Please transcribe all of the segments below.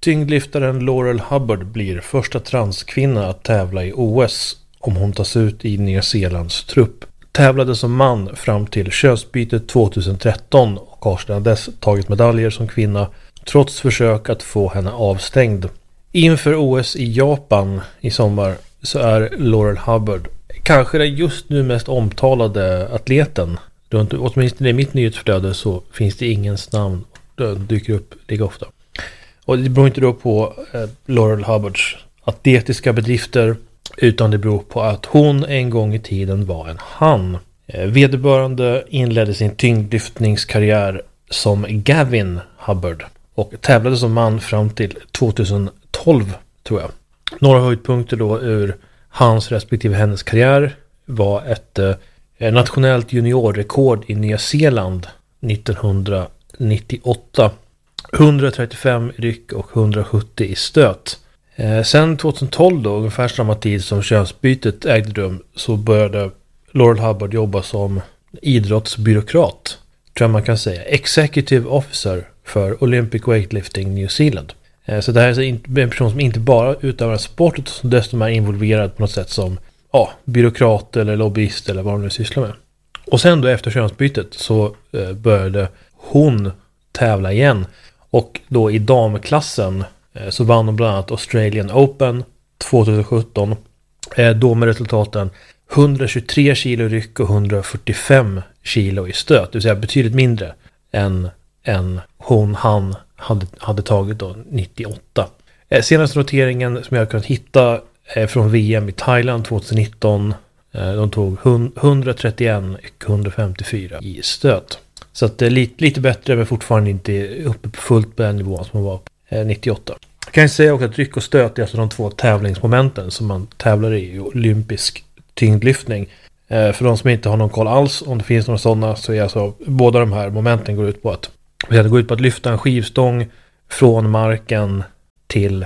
Tyngdlyftaren Laurel Hubbard blir första transkvinna att tävla i OS om hon tas ut i Nya Zeelands trupp. Tävlade som man fram till könsbytet 2013 och har sedan dess tagit medaljer som kvinna trots försök att få henne avstängd. Inför OS i Japan i sommar så är Laurel Hubbard kanske den just nu mest omtalade atleten. Åtminstone i mitt nyhetsflöde så finns det ingens namn som dyker upp lika ofta. Och det beror inte då på Laurel Hubbards atletiska bedrifter, utan det beror på att hon en gång i tiden var en han. Vederbörande inledde sin tyngdlyftningskarriär som Gavin Hubbard och tävlade som man fram till 2012 tror jag. Några höjdpunkter då ur hans respektive hennes karriär var ett nationellt juniorrekord i Nya Zeeland 1998. 135 ryck och 170 i stöt. Sen 2012 då, ungefär samma tid som könsbytet ägde rum, så började Laurel Hubbard jobba som idrottsbyråkrat, tror jag man kan säga. Executive Officer för Olympic Weightlifting New Zealand. Så det här är en person som inte bara utövar sport utan som dessutom är involverad på något sätt som byråkrat eller lobbyist eller vad de nu sysslar med. Och sen då efter könsbytet så började hon tävla igen. Och då i damklassen så vann hon bland annat Australian Open 2017. Då med resultaten 123 kilo ryck och 145 kilo i stöt. Det vill säga betydligt mindre än han hade tagit då 98. Senaste noteringen som jag har kunnat hitta är från VM i Thailand 2019. De tog 131 och 154 i stöt. Så att det är lite bättre, men fortfarande inte uppe på fullt på den nivån som var 98. Jag kan säga också att ryck och stöt är alltså de två tävlingsmomenten som man tävlar i olympisk tyngdlyftning. För de som inte har någon koll alls om det finns några sådana, så är alltså båda de här momenten går ut på att lyfta en skivstång från marken till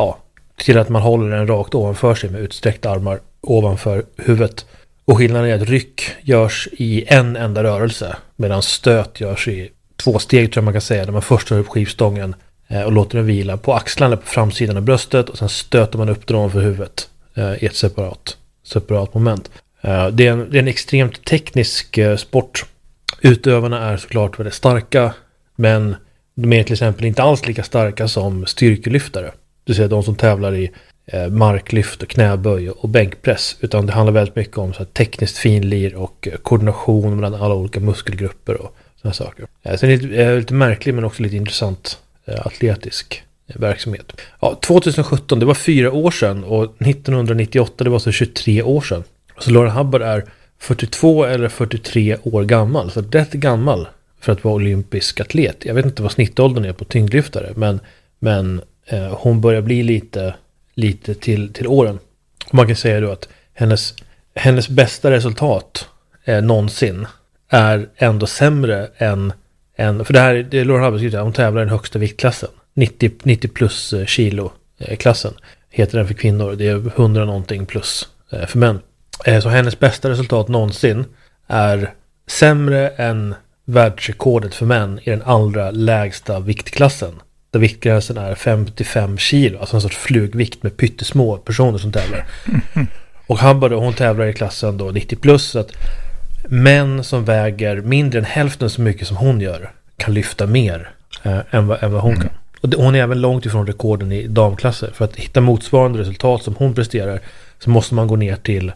att man håller den rakt ovanför sig med utsträckta armar ovanför huvudet. Och skillnaden är att ryck görs i en enda rörelse, medan stöt görs i 2 steg, tror jag man kan säga, där man först tar upp skivstången och låter den vila på axlarna på framsidan av bröstet, och sen stöter man upp den ovanför huvudet i ett separat moment. Det är en extremt teknisk sport. Utövarna är såklart väldigt starka, men de är till exempel inte alls lika starka som styrkelyftare. Det vill säga de som tävlar i marklyft och knäböj och bänkpress, utan det handlar väldigt mycket om så här tekniskt finlir och koordination mellan alla olika muskelgrupper och sådana saker. Sen är det lite märklig men också lite intressant atletisk verksamhet. 2017, det var 4 år sedan, och 1998 det var så 23 år sedan. Så Laurel Hubbard är 42 eller 43 år gammal, så rätt gammal för att vara olympisk atlet. Jag vet inte vad snittåldern är på tyngdlyftare, men hon börjar bli lite till åren. Och man kan säga då att hennes bästa resultat någonsin är ändå sämre än för det är Laurel Hubbard, hon tävlar i den högsta viktklassen, 90 plus kilo klassen heter den för kvinnor, det är 100 någonting plus för män. Så hennes bästa resultat någonsin är sämre än världsrekordet för män i den allra lägsta viktklassen, där viktgränsen är 55 kilo, alltså en sorts flugvikt med pyttesmå personer som tävlar. Och Hubbard, hon tävlar i klassen då 90 plus, så att män som väger mindre än hälften så mycket som hon gör kan lyfta mer än vad hon kan. Och hon är även långt ifrån rekorden i damklasser. För att hitta motsvarande resultat som hon presterar så måste man gå ner till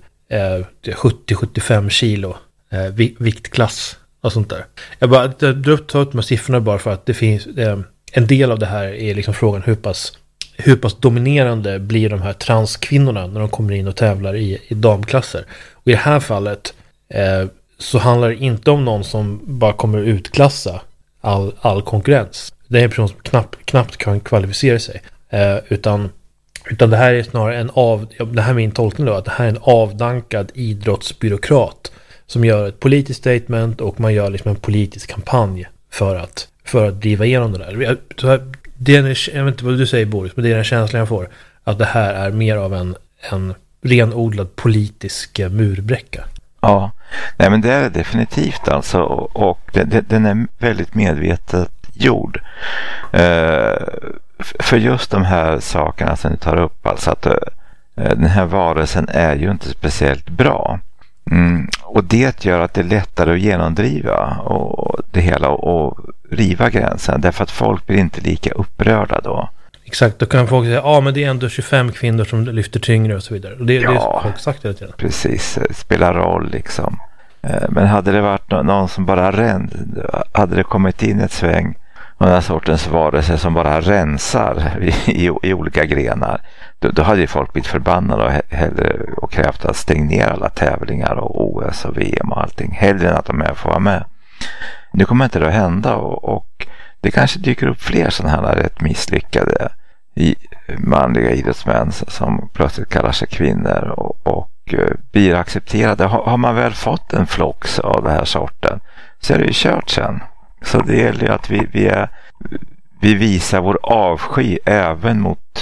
70-75 kilo viktklass och sånt där. Jag drar upp de här siffrorna bara för att det finns en del av det här är liksom frågan hur pass dominerande blir de här transkvinnorna när de kommer in och tävlar i damklasser. Och i det här fallet så handlar det inte om någon som bara kommer utklassa all konkurrens. Det är en person som knappt kan kvalificera sig. Utan det här är snarare det här är min tolkning då, att det här är en avdankad idrottsbyråkrat som gör ett politiskt statement, och man gör liksom en politisk kampanj för att driva igenom det där. Jag vet inte vad du säger, Boris, men det är den känslan jag får, att det här är mer av en renodlad politisk murbräcka. Ja, nej men det är det definitivt alltså, och den är väldigt medvetet gjord. för just de här sakerna som du tar upp, alltså att den här varelsen är ju inte speciellt bra. Och det gör att det är lättare att genomdriva och det hela och riva gränsen, därför att folk blir inte lika upprörda då. Exakt, då kan folk säga men det är ändå 25 kvinnor som lyfter tyngre och så vidare. Och det är som folk sagt hela tiden. Precis, spelar roll liksom. Men hade det varit någon som bara hade det kommit in ett sväng och den här sortens varelser som bara rensar i olika grenar, då hade ju folk blivit förbannade och krävt att stänga alla tävlingar och OS och VM och allting, hellre än att de får vara med. Nu kommer inte det att hända och det kanske dyker upp fler sådana här rätt misslyckade manliga idrottsmän som plötsligt kallar sig kvinnor och blir accepterade. Har man väl fått en flock av den här sorten så är det ju kört sen. Så det gäller ju att vi visar vår avsky även mot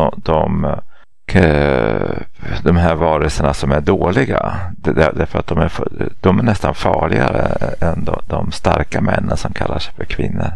de här varelserna som är dåliga. Därför att de är nästan farligare än de starka männen som kallar sig för kvinnor.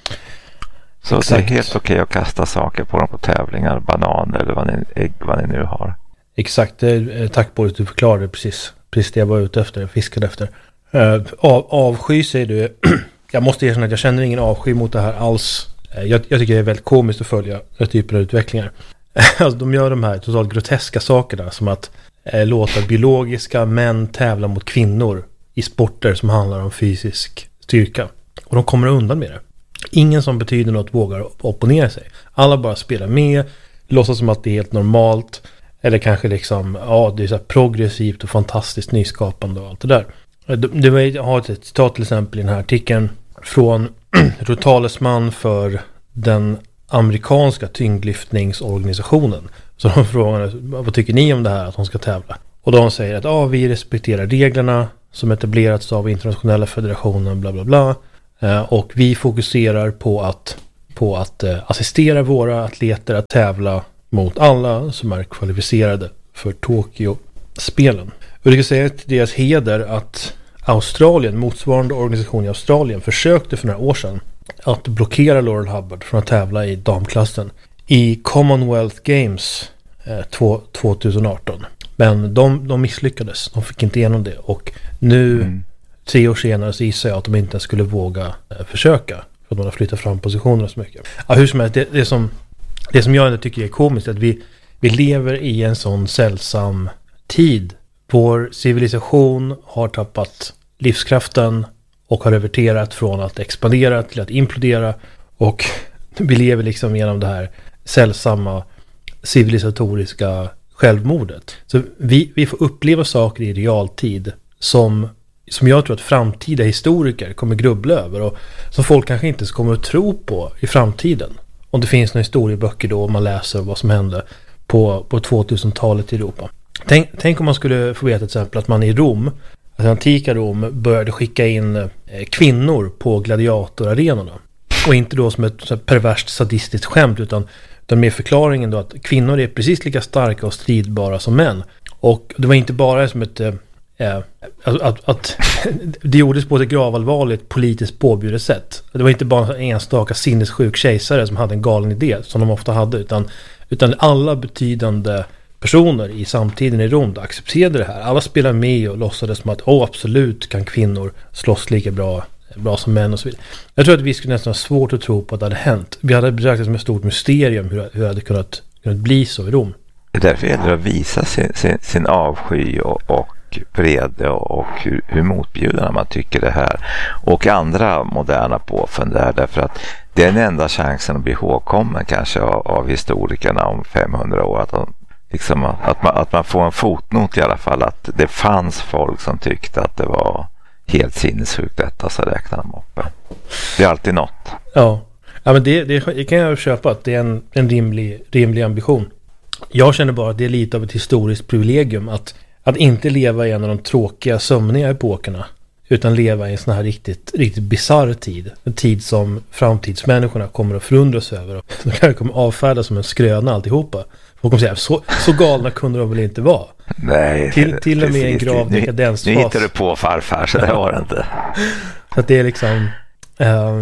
Så exakt. Det är helt okej att kasta saker på dem på tävlingar, bananer eller vad ni nu har. Exakt, tack Boris, du förklarade precis det jag var ute efter, fiskade efter. Avsky säger du. Jag måste erkänna att jag känner ingen avsky mot det här alls. Jag tycker det är väldigt komiskt att följa den typen av utvecklingar. Alltså, de gör de här totalt groteska sakerna som att låta biologiska män tävla mot kvinnor i sporter som handlar om fysisk styrka. Och de kommer undan med det. Ingen som betyder något vågar opponera sig. Alla bara spelar med, låtsas som att det är helt normalt. Eller kanske liksom, det är så här progressivt och fantastiskt nyskapande och allt det där. Jag har ett citat till exempel i den här artikeln från talesman för den amerikanska tyngdlyftningsorganisationen. Så de frågar, vad tycker ni om det här att de ska tävla? Och de säger att vi respekterar reglerna som etablerats av internationella federationen bla bla bla. Och vi fokuserar på att assistera våra atleter att tävla mot alla som är kvalificerade för Tokyo-spelen. Och det kan säga till deras heder att Australien, motsvarande organisation i Australien, försökte för några år sedan att blockera Laurel Hubbard från att tävla i damklassen i Commonwealth Games 2018. Men de misslyckades. De fick inte igenom det. Och nu 3 år senare så gissar jag att de inte skulle våga försöka. För att de har flyttat fram positionerna så mycket. Hur som helst, det som jag ändå tycker är komiskt är att vi lever i en sån sällsam tid. Vår civilisation har tappat livskraften och har reverterat från att expandera till att implodera. Och vi lever liksom genom det här sällsamma civilisatoriska självmordet. Så vi får uppleva saker i realtid som jag tror att framtida historiker kommer grubbla över och som folk kanske inte kommer att tro på i framtiden. Om det finns några historieböcker då och man läser vad som hände på 2000-talet i Europa. Tänk om man skulle få veta till exempel att man i Rom, alltså antika Rom, började skicka in kvinnor på gladiatorarenorna. Och inte då som ett perverst sadistiskt skämt utan med förklaringen då att kvinnor är precis lika starka och stridbara som män. Och det var inte bara som ett att det gjordes på ett gravallvarligt politiskt påbjudet sätt. Det var inte bara en enstaka sinnessjuk kejsare som hade en galen idé som de ofta hade utan alla betydande personer i samtiden i Rom accepterade det här. Alla spelade med och låtsades som att absolut kan kvinnor slåss lika bra som män och så vidare. Jag tror att vi skulle nästan ha svårt att tro på att det hade hänt. Vi hade betraktat det som ett stort mysterium hur det hade kunnat bli så i Rom. Det är därför gäller det att visa sin avsky och vrede och hur motbjudande man tycker det här och andra moderna påfund där, därför att det är den enda chansen att bli ihågkommen kanske av historikerna om 500 år att man får en fotnot i alla fall att det fanns folk som tyckte att det var helt sinnessjukt detta, så räknar de upp. Det är alltid något. Ja men det kan jag köpa att det är en rimlig ambition. Jag känner bara att det är lite av ett historiskt privilegium att inte leva i en av de tråkiga sömniga epokerna utan leva i en sån här riktigt bizarr tid. En tid som framtidsmänniskorna kommer att förundras över. De kanske kommer avfärdas som en skröna alltihopa. Folk kommer säga, så galna kunde de väl inte vara? Nej. Till och med en grav dekadensfas. Nu hittar du på farfar, så det var det inte. Så att det är liksom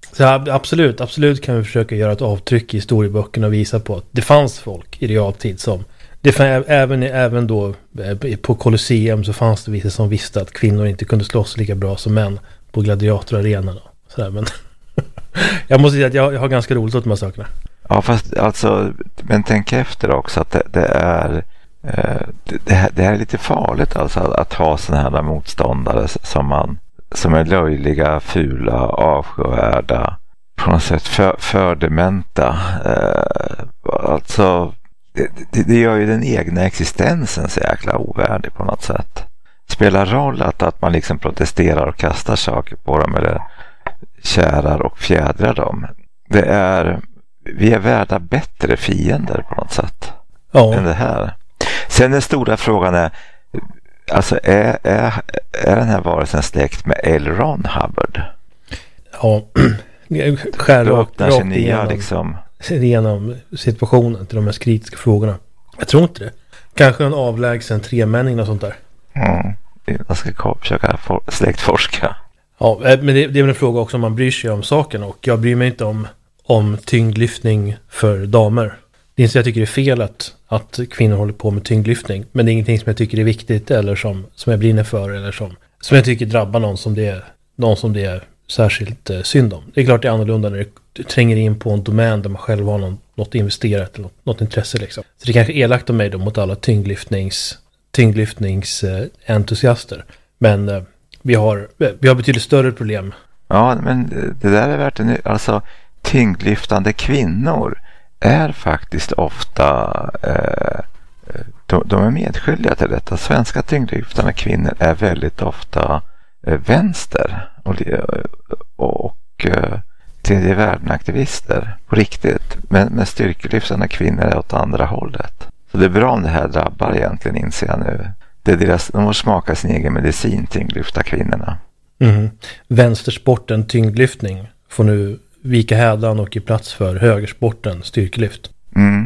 Så absolut kan vi försöka göra ett avtryck i historieböckerna och visa på att det fanns folk i realtid som... Även då på Colosseum så fanns det vissa som visste att kvinnor inte kunde slåss lika bra som män på gladiatorarenan. Men jag måste säga att jag har ganska roligt åt de här sakerna. Ja, fast alltså, men tänk efter också att det är lite farligt alltså att ha sådana här motståndare som är löjliga, fula, avskyvärda, på något sätt fördementa. Alltså det gör ju den egna existensen så jäkla ovärdig på något sätt. Spelar roll att man liksom protesterar och kastar saker på dem eller kärar och fjädrar dem. Vi är värda bättre fiender på något sätt än det här. Sen den stora frågan är, alltså är den här varelsen släkt med L. Ron Hubbard? Ja, skär rakt igenom situationen till de här kritiska frågorna. Jag tror inte det. Kanske en avlägsen tremänning och sånt där. Jag ska försöka släktforska. Ja, men det är väl en fråga också om man bryr sig om saken, och jag bryr mig inte om tyngdlyftning för damer. Det är inte så jag tycker det är fel att kvinnor håller på med tyngdlyftning, men det är ingenting som jag tycker är viktigt eller som jag brinner för eller som jag tycker drabbar någon som det är särskilt synd om. Det är klart det är annorlunda när du tränger in på en domän där man själv har något investerat eller något intresse liksom. Så det är kanske elakt av mig då mot alla tyngdlyftningsentusiaster. Men vi har betydligt större problem. Ja, men det där är värt alltså tyngdlyftande kvinnor är faktiskt ofta de är medskyldiga till detta. Svenska tyngdlyftande kvinnor är väldigt ofta vänster och tredje världen-aktivister på riktigt. Men styrkelyftande kvinnor är åt andra hållet. Så det är bra om det här drabbar egentligen, inser jag nu. De har smakat sin egen medicin, tyngdlyfta kvinnorna. Vänstersporten tyngdlyftning får nu vika hädan och ge plats för högersporten styrkelyft.